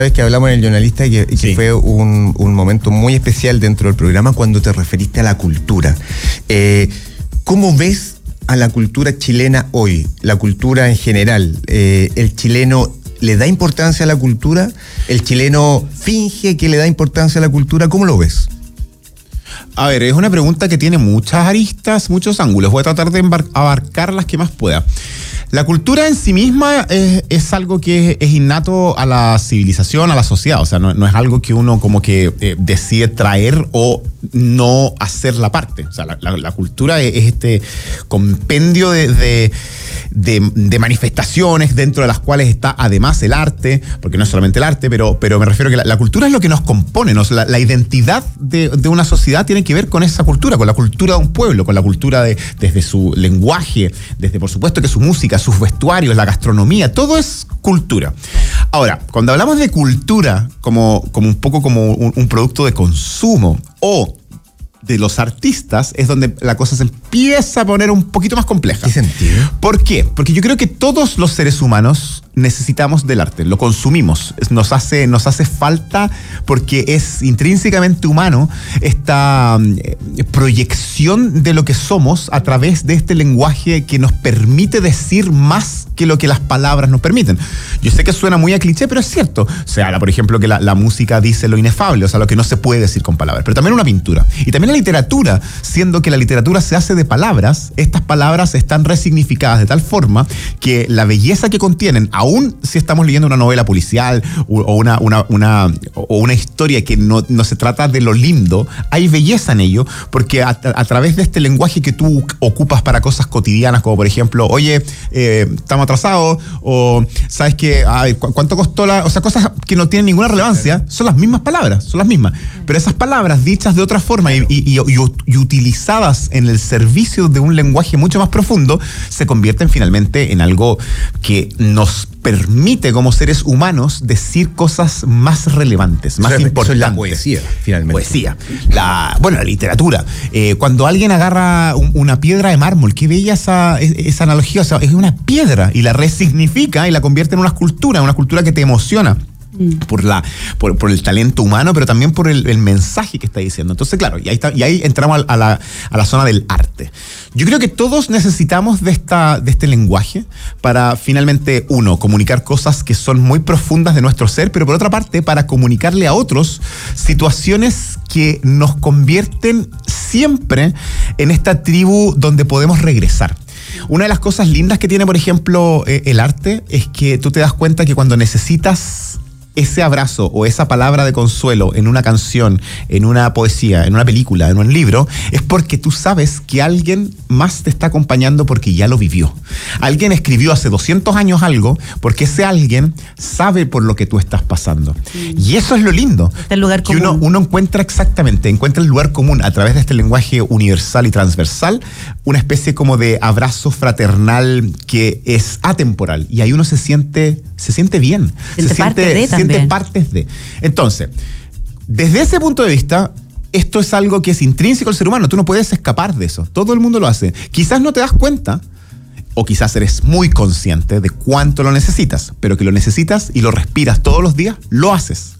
Sabes que hablamos en El Jornalista y que Sí. fue un momento muy especial dentro del programa cuando te referiste a la cultura. ¿Cómo ves a la cultura chilena hoy? La cultura en general. ¿El chileno le da importancia a la cultura? ¿El chileno finge que le da importancia a la cultura? ¿Cómo lo ves? A ver, es una pregunta que tiene muchas aristas, muchos ángulos. Voy a tratar de abarcar las que más pueda. La cultura en sí misma es algo que es innato a la civilización, a la sociedad. O sea, no es algo que uno como que decide traer o no hacer la parte. O sea, la cultura es este compendio de manifestaciones dentro de las cuales está además el arte, porque no es solamente el arte, pero me refiero a que la cultura es lo que nos compone, ¿no? La identidad de una sociedad tiene que ver con esa cultura, con la cultura de un pueblo, con la cultura desde su lenguaje, desde por supuesto que su música, sus vestuarios, la gastronomía, todo es cultura. Ahora, cuando hablamos de cultura como un poco como un producto de consumo o de los artistas, es donde la cosa se empieza a poner un poquito más compleja. ¿Qué sentido? ¿Por qué? Porque yo creo que todos los seres humanos necesitamos del arte, lo consumimos, nos hace falta porque es intrínsecamente humano esta proyección de lo que somos a través de este lenguaje que nos permite decir más que lo que las palabras nos permiten. Yo sé que suena muy a cliché, pero es cierto. Se habla, por ejemplo, que la música dice lo inefable, o sea, lo que no se puede decir con palabras, pero también una pintura. Y también la literatura, siendo que la literatura se hace de palabras, estas palabras están resignificadas de tal forma que la belleza que contienen, aún si estamos leyendo una novela policial o una historia que no se trata de lo lindo, hay belleza en ello, porque a través de este lenguaje que tú ocupas para cosas cotidianas, como por ejemplo, oye, estamos atrasados, o sabes que, ¿cuánto costó o sea, cosas que no tienen ninguna relevancia, son las mismas palabras, son las mismas, pero esas palabras dichas de otra forma y utilizadas en el servicio de un lenguaje mucho más profundo, se convierten finalmente en algo que nos permite como seres humanos decir cosas más relevantes, más importantes. Eso es la poesía, finalmente. Poesía. La literatura. Cuando alguien agarra una piedra de mármol, qué bella esa analogía. O sea, es una piedra y la resignifica y la convierte en una escultura que te emociona. Por el talento humano, pero también por el mensaje que está diciendo. Entonces, claro, y ahí entramos a la zona del arte. Yo creo que todos necesitamos de este lenguaje para finalmente, uno, comunicar cosas que son muy profundas de nuestro ser, pero por otra parte, para comunicarle a otros situaciones que nos convierten siempre en esta tribu donde podemos regresar. Una de las cosas lindas que tiene, por ejemplo, el arte es que tú te das cuenta que cuando necesitas ese abrazo o esa palabra de consuelo en una canción, en una poesía, en una película, en un libro, es porque tú sabes que alguien más te está acompañando porque ya lo vivió. Alguien escribió hace 200 años algo porque ese alguien sabe por lo que tú estás pasando. Y eso es lo lindo. El lugar que común. uno encuentra el lugar común a través de este lenguaje universal y transversal, una especie como de abrazo fraternal que es atemporal. Y ahí uno se siente bien. Siente parte de también. Siente partes de. Entonces, desde ese punto de vista, esto es algo que es intrínseco al ser humano. Tú no puedes escapar de eso. Todo el mundo lo hace. Quizás no te das cuenta, o quizás eres muy consciente de cuánto lo necesitas, pero que lo necesitas y lo respiras todos los días, lo haces.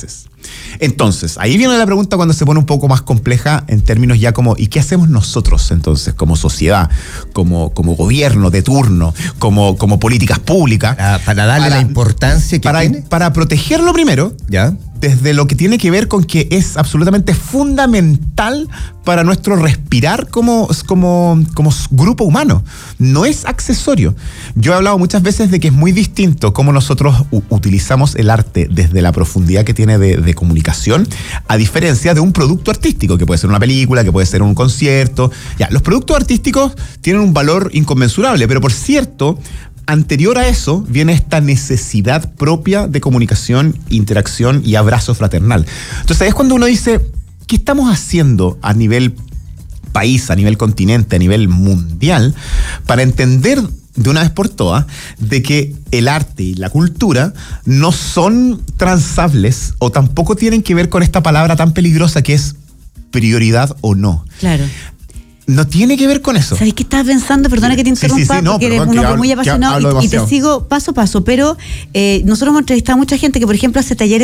Entonces, ahí viene la pregunta cuando se pone un poco más compleja en términos ya como, ¿y qué hacemos nosotros entonces como sociedad, como gobierno de turno, como políticas públicas? Para darle la importancia que tiene. Para protegerlo primero, ¿ya? Desde lo que tiene que ver con que es absolutamente fundamental para nuestro respirar como grupo humano. No es accesorio. Yo he hablado muchas veces de que es muy distinto cómo nosotros utilizamos el arte desde la profundidad que tiene de comunicación, a diferencia de un producto artístico, que puede ser una película, que puede ser un concierto. Ya, los productos artísticos tienen un valor inconmensurable, pero por cierto, anterior a eso viene esta necesidad propia de comunicación, interacción y abrazo fraternal. Entonces es cuando uno dice, ¿qué estamos haciendo a nivel país, a nivel continente, a nivel mundial, para entender de una vez por todas de que el arte y la cultura no son transables o tampoco tienen que ver con esta palabra tan peligrosa que es prioridad o no? Claro. no tiene que ver con eso. ¿Sabes qué estaba pensando? Perdona que te interrumpa, porque eres un hombre muy apasionado y te sigo paso a paso, pero nosotros hemos entrevistado a mucha gente que, por ejemplo, hace talleres